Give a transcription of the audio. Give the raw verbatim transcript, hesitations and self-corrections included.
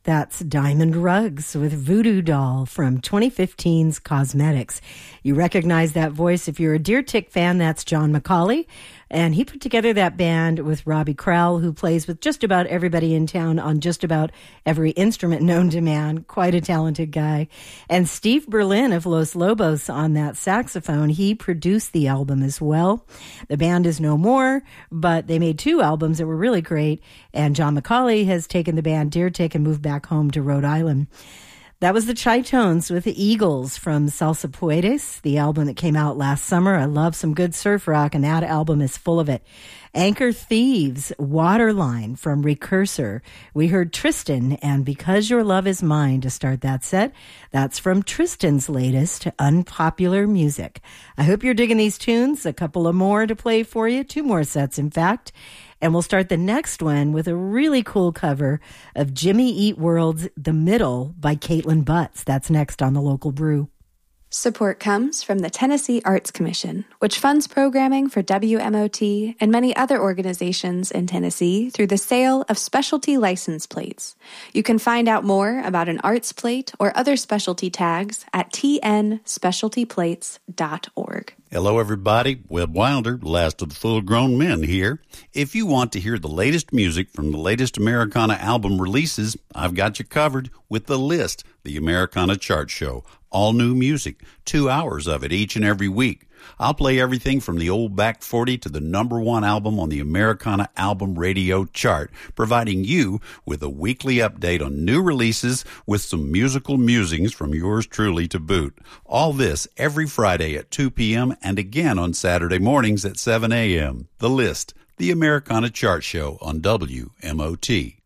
That's Diamond Rugs with Voodoo Doll from twenty fifteen's Cosmetics. You recognize that voice if you're a Deer Tick fan. That's John McCauley. And he put together that band with Robbie Crowell, who plays with just about everybody in town on just about every instrument known to man. Quite a talented guy. And Steve Berlin of Los Lobos on that saxophone. He produced the album as well. The band is no more, but they made two albums that were really great. And John McCauley has taken the band Deer Tick and moved back home to Rhode Island. That was the Chi-Tones with the Eagles from Salsa Puedes, the album that came out last summer. I love some good surf rock, and that album is full of it. Anchor Thieves, Waterline from Recursor. We heard Tristan and Because Your Love Is Mine to start that set. That's from Tristan's latest Unpopular Music. I hope you're digging these tunes. A couple of more to play for you. Two more sets, in fact. And we'll start the next one with a really cool cover of Jimmy Eat World's The Middle by Caitlin Butts. That's next on The Local Brew. Support comes from the Tennessee Arts Commission, which funds programming for W M O T and many other organizations in Tennessee through the sale of specialty license plates. You can find out more about an arts plate or other specialty tags at t n specialty plates dot org. Hello, everybody. Webb Wilder, last of the full-grown men here. If you want to hear the latest music from the latest Americana album releases, I've got you covered with The List, the Americana chart show. All new music, two hours of it each and every week. I'll play everything from the old back forty to the number one album on the Americana Album Radio chart, providing you with a weekly update on new releases with some musical musings from yours truly to boot. All this every Friday at two p.m. and again on Saturday mornings at seven a.m. The List, the Americana chart show on W M O T.